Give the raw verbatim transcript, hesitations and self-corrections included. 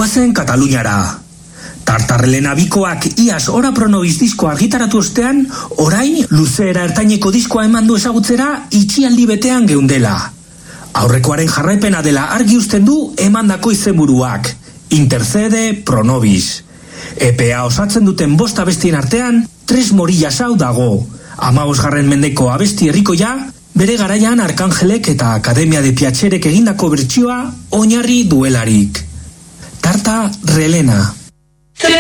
Guazen Kataluniara. Tartarrelena bikoak iaz Ora Pro Nobis diskoa argitaratu ostean, orain luzeera ertaineko diskoa eman du ezagutzera itxialdi betean geundela. Aurrekoaren jarraipena dela argi uzten du emandako izenburuak, Intercede Pro Nobis. E P A osatzen duten bost abestien artean, Tres Morillas hau dago, hamabosgarren mendeko abesti herrikoia, bere garaian Arkangelek eta Akademia de Piacerek egindako bertsioa oinarri duelarik. Tarta Relena.